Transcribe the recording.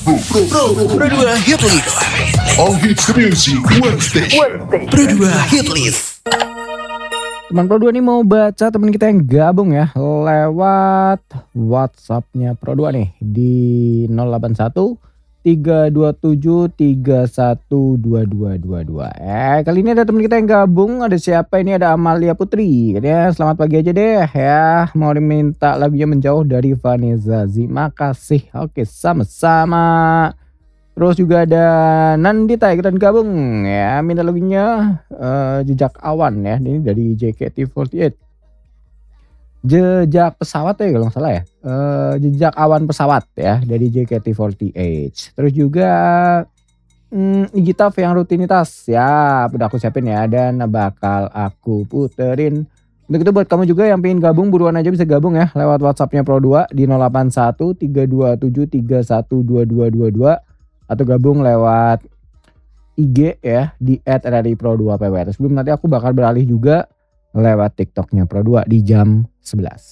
Pro 2 Hit List. All Hits Music Wednesday. Pro 2 Hit List. Teman Pro 2 nih mau baca teman kita yang gabung ya lewat WhatsApp-nya Pro 2 nih di 081 327 312222. Kali ini ada teman kita yang gabung, ada siapa ini? Ada Amalia Putri. Katanya selamat pagi aja deh ya. Mau diminta lagunya Menjauh dari Vanessa Zazie. Makasih. Oke, sama-sama. Terus juga ada Nandita ikutan gabung ya, minta lagunya Jejak Awan ya. Ini dari JKT48. Jejak pesawat ya kalau nggak salah ya. Jejak Awan Pesawat ya dari JKT48. Terus juga Igitaf yang Rutinitas ya, udah aku siapin ya, dan bakal aku puterin. Untuk itu buat kamu juga yang pengen gabung, buruan aja bisa gabung ya lewat WhatsAppnya Pro 2 di 081 327 312222 atau gabung lewat IG ya di @RRI Pro 2 PWR. Sebelum nanti aku bakal beralih juga lewat TikToknya Pro 2 di jam 11.